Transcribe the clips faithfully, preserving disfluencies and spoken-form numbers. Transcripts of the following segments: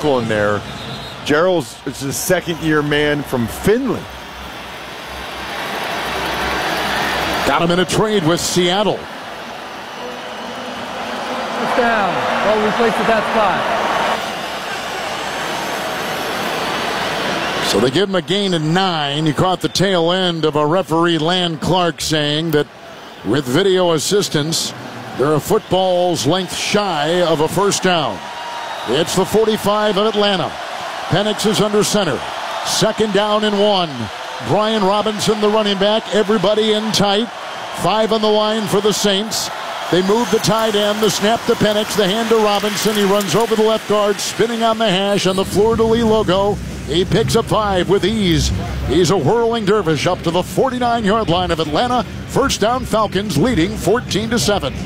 tackle in there. Gerald's is a second-year man from Finland. Got him in a trade with Seattle. First down. Well, we placed at that spot. So they give him a gain of nine. You caught the tail end of a referee, Land Clark, saying that with video assistance, they're a football's length shy of a first down. It's the forty-five of Atlanta. Penix is under center. Second down and one. Brian Robinson, the running back. Everybody in tight. Five on the line for the Saints. They move the tight end. The snap to Penix. The hand to Robinson. He runs over the left guard, spinning on the hash on the fleur-de-lis logo. He picks up five with ease. He's a whirling dervish up to the forty-nine-yard line of Atlanta. First down, Falcons leading fourteen to seven.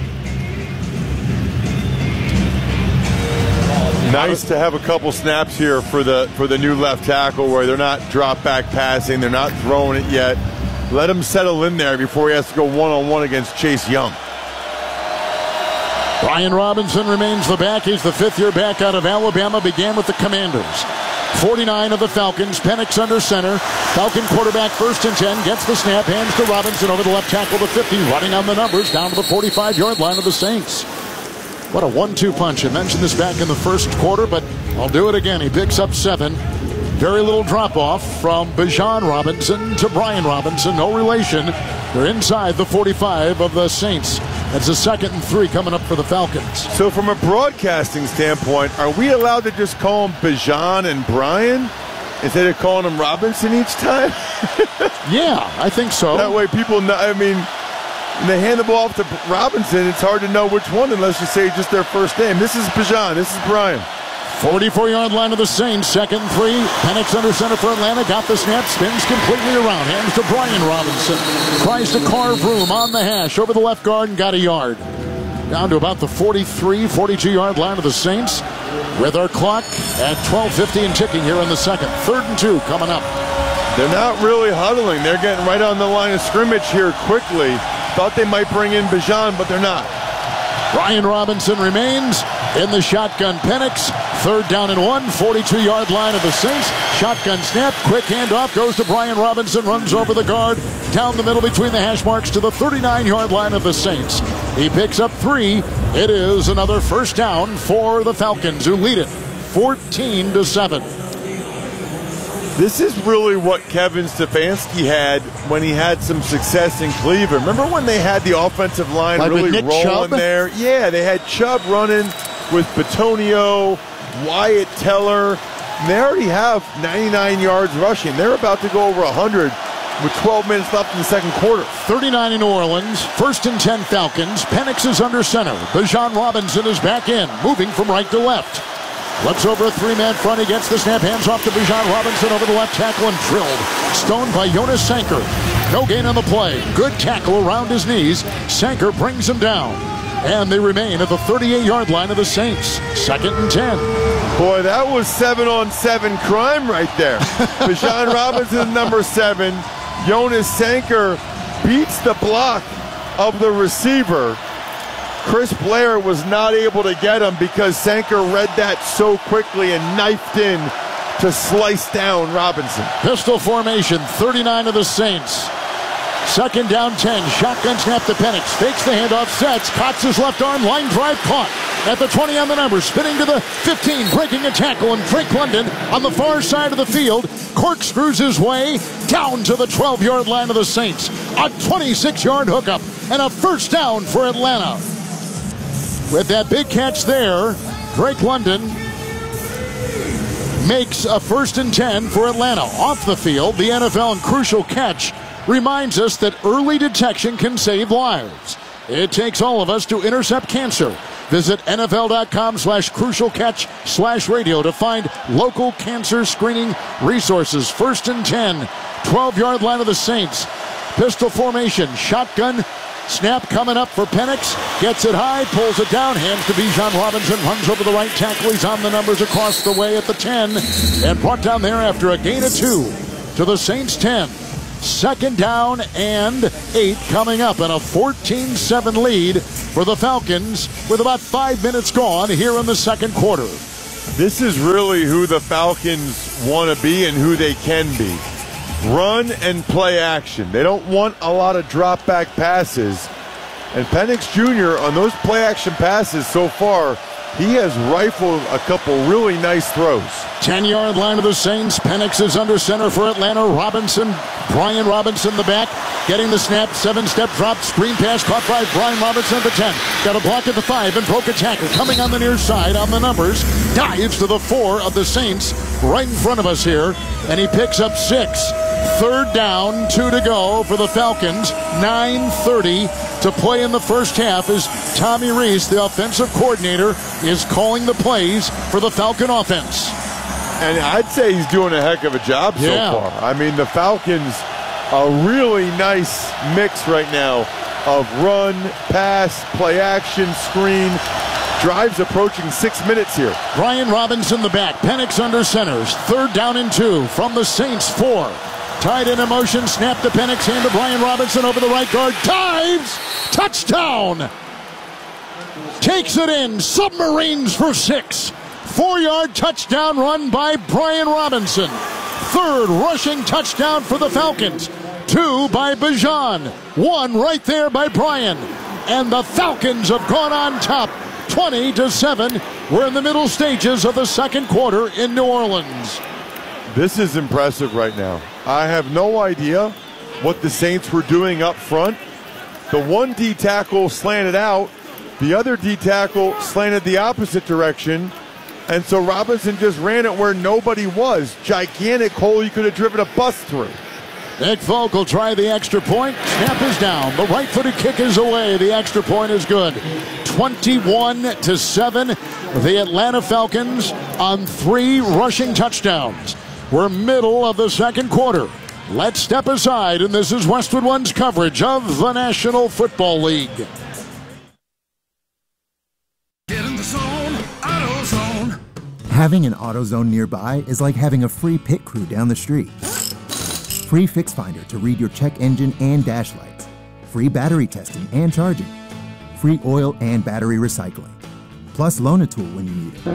Nice to have a couple snaps here for the for the new left tackle where they're not drop back passing, they're not throwing it yet. Let him settle in there before he has to go one-on-one against Chase Young. Brian Robinson remains the back. He's the fifth-year back out of Alabama. Began with the Commanders. forty-nine of the Falcons. Penix under center. Falcon quarterback first and ten. Gets the snap. Hands to Robinson over the left tackle to fifty. Running on the numbers down to the forty-five-yard line of the Saints. What a one two punch. I mentioned this back in the first quarter, but I'll do it again. He picks up seven. Very little drop-off from Bijan Robinson to Brian Robinson. No relation. They're inside the forty-five of the Saints. That's a second and three coming up for the Falcons. So from a broadcasting standpoint, are we allowed to just call him Bijan and Brian instead of calling him Robinson each time? Yeah, I think so. That way people know, I mean, when they hand the ball off to Robinson, it's hard to know which one unless you say just their first name. This is Bijan. This is Brian. forty-four-yard line of the Saints. Second and three. Penix under center for Atlanta. Got the snap. Spins completely around. Hands to Brian Robinson. Tries to carve room on the hash over the left guard and got a yard. Down to about the forty-three, forty-two-yard line of the Saints with our clock at twelve fifty and ticking here in the second. Third and two coming up. They're not really huddling. They're getting right on the line of scrimmage here quickly. Thought they might bring in Bijan, but they're not. Brian Robinson remains in the shotgun. Penix, third down and one, forty-two-yard line of the Saints. Shotgun snap, quick handoff, goes to Brian Robinson, runs over the guard, down the middle between the hash marks to the thirty-nine-yard line of the Saints. He picks up three. It is another first down for the Falcons, who lead it fourteen to seven. This is really what Kevin Stefanski had when he had some success in Cleveland. Remember when they had the offensive line like really rolling Chubb? there? Yeah, they had Chubb running with Bitonio, Wyatt Teller. And they already have ninety-nine yards rushing. They're about to go over one hundred with twelve minutes left in the second quarter. thirty-nine in New Orleans. First and ten Falcons. Penix is under center. Bijan Robinson is back in, moving from right to left. Flips over a three-man front. He gets the snap. Hands off to Bijan Robinson over the left tackle and drilled. Stoned by Jonas Sanker. No gain on the play. Good tackle around his knees. Sanker brings him down. And they remain at the thirty-eight-yard line of the Saints. Second and ten. Boy, that was seven-on-seven crime right there. Bijan Robinson, number seven. Jonas Sanker beats the block of the receiver. Chris Blair was not able to get him because Sanker read that so quickly and knifed in to slice down Robinson. Pistol formation, thirty-nine of the Saints. Second down, ten. Shotgun snap to Penix. Fakes the handoff, sets. Cox his left arm, line drive caught. At the twenty on the number, spinning to the fifteen, breaking a tackle, and Drake London on the far side of the field corkscrews his way down to the twelve-yard line of the Saints. A twenty-six-yard hookup and a first down for Atlanta. With that big catch there, Drake London makes a first and ten for Atlanta. Off the field, the N F L and crucial catch reminds us that early detection can save lives. It takes all of us to intercept cancer. Visit nfl.com slash crucial catch slash radio to find local cancer screening resources. First and ten, twelve-yard line of the Saints. Pistol formation, shotgun. Snap coming up for Penix. Gets it high, pulls it down, hands to Bijan Robinson, runs over the right tackle. He's on the numbers across the way at the ten. And brought down there after a gain of two to the Saints ten. Second down and eight coming up, and a fourteen seven lead for the Falcons with about five minutes gone here in the second quarter. This is really who the Falcons want to be and who they can be. Run and play action. They don't want a lot of drop back passes. And Penix Junior on those play action passes so far, he has rifled a couple really nice throws. ten-yard line of the Saints. Penix is under center for Atlanta. Robinson, Brian Robinson, the back, getting the snap. Seven-step drop, screen pass caught by Brian Robinson at the ten. Got a block at the five and broke a tackle. Coming on the near side on the numbers. Dives to the four of the Saints right in front of us here. And he picks up six. Third down, two to go for the Falcons. nine thirty to play in the first half as Tommy Rees, the offensive coordinator, is calling the plays for the Falcon offense. And I'd say he's doing a heck of a job so yeah. far. I mean, the Falcons, a really nice mix right now of run, pass, play action, screen. Drives approaching six minutes here. Brian Robinson, the back. Penix under centers. Third down and two from the Saints, four. Tied in motion, snap to Penix, hand to Brian Robinson over the right guard. Dives! Touchdown! Takes it in. Submarines for six. Four-yard touchdown run by Brian Robinson. Third rushing touchdown for the Falcons. Two by Bijan. One right there by Brian. And the Falcons have gone on top. twenty to seven. We're in the middle stages of the second quarter in New Orleans. This is impressive right now. I have no idea what the Saints were doing up front. The one D tackle slanted out. The other D tackle slanted the opposite direction. And so Robinson just ran it where nobody was. Gigantic hole you could have driven a bus through. Nick Folk will try the extra point. Snap is down. The right-footed kick is away. The extra point is good. twenty-one to seven. The Atlanta Falcons on three rushing touchdowns. We're middle of the second quarter. Let's step aside, and this is Westwood One's coverage of the National Football League. Get in the zone, AutoZone. Having an AutoZone nearby is like having a free pit crew down the street. Free Fix Finder to read your check engine and dash lights. Free battery testing and charging. Free oil and battery recycling. Plus Loan-A-Tool when you need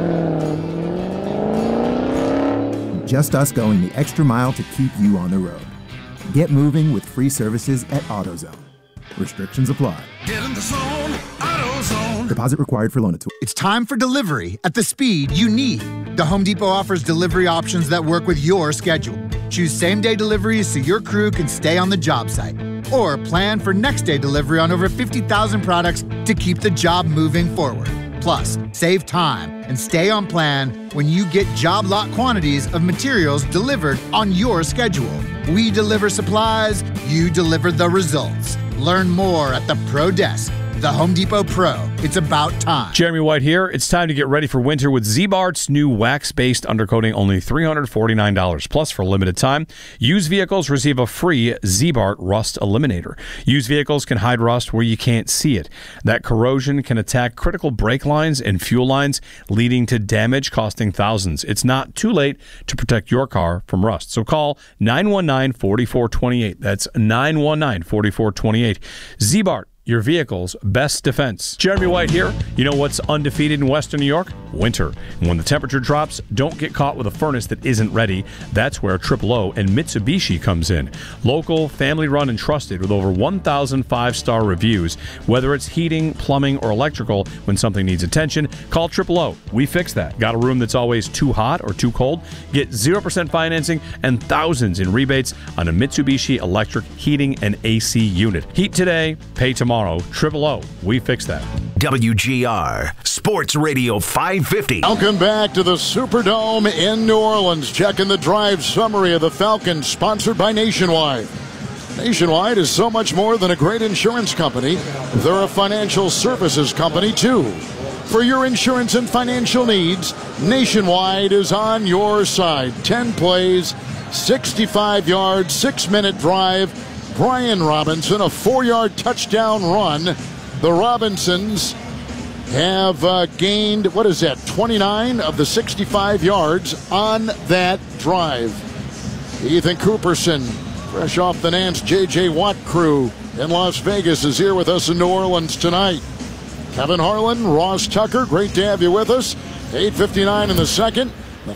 it. Just us going the extra mile to keep you on the road. Get moving with free services at AutoZone. Restrictions apply. Get in the zone, AutoZone. Deposit required for Loan-A-Tool. It's time for delivery at the speed you need. The Home Depot offers delivery options that work with your schedule. Choose same-day deliveries so your crew can stay on the job site. Or plan for next-day delivery on over fifty thousand products to keep the job moving forward. Plus, save time and stay on plan when you get job lot quantities of materials delivered on your schedule. We deliver supplies, you deliver the results. Learn more at the Pro Desk. The Home Depot Pro. It's about time. Jeremy White here. It's time to get ready for winter with Z-Bart's new wax-based undercoating, only three hundred forty-nine dollars. Plus, for a limited time, used vehicles receive a free Z-Bart Rust Eliminator. Used vehicles can hide rust where you can't see it. That corrosion can attack critical brake lines and fuel lines, leading to damage costing thousands. It's not too late to protect your car from rust. So call nine one nine, four four two eight. That's nine one nine, four four two eight. Z-Bart, your vehicle's best defense. Jeremy White here. You know what's undefeated in Western New York? Winter. And when the temperature drops, don't get caught with a furnace that isn't ready. That's where Triple O and Mitsubishi comes in. Local, family-run, and trusted with over one thousand five-star reviews. Whether it's heating, plumbing, or electrical, when something needs attention, call Triple O. We fix that. Got a room that's always too hot or too cold? Get zero percent financing and thousands in rebates on a Mitsubishi electric heating and A C unit. Heat today, pay tomorrow. Triple O, we fix that. W G R Sports Radio five fifty. Welcome back to the Superdome in New Orleans. Checking the drive summary of the Falcons, sponsored by Nationwide. Nationwide is so much more than a great insurance company. They're a financial services company, too. For your insurance and financial needs, Nationwide is on your side. ten plays, sixty-five yards, six-minute drive. Brian Robinson, a four-yard touchdown run. The Robinsons have uh, gained, what is that, twenty-nine of the sixty-five yards on that drive. Ethan Cooperson, fresh off the Nance J J Watt crew in Las Vegas, is here with us in New Orleans tonight. Kevin Harlan, Ross Tucker, great to have you with us. eight fifty-nine in the second.